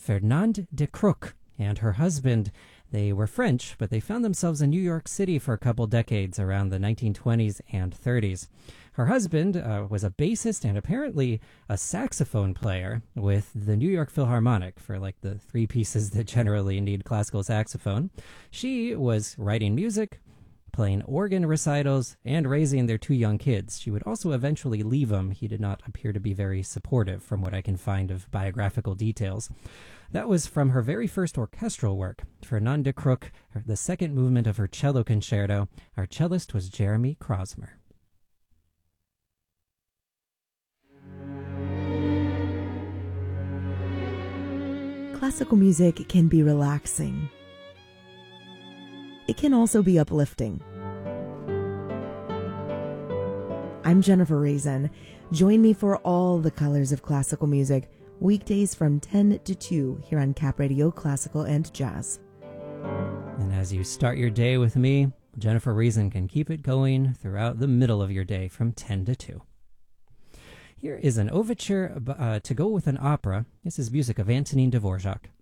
Fernande de Crook and her husband. They were French, but they found themselves in New York City for a couple decades around the 1920s and 30s. Her husband was a bassist and apparently a saxophone player with the New York Philharmonic for like the three pieces that generally need classical saxophone. She was writing music, playing organ recitals, and raising their two young kids. She would also eventually leave him. He did not appear to be very supportive, from what I can find of biographical details. That was from her very first orchestral work, Fernande de Crook, the second movement of her cello concerto. Our cellist was Jeremy Krosmer. Classical music can be relaxing. It can also be uplifting. I'm Jennifer Raisin. Join me for all the colors of classical music, weekdays from 10 to 2 here on Cap Radio Classical and Jazz. And as you start your day with me, Jennifer Raisin can keep it going throughout the middle of your day from 10 to 2. Here is an overture to go with an opera. This is music of Antonin Dvorak.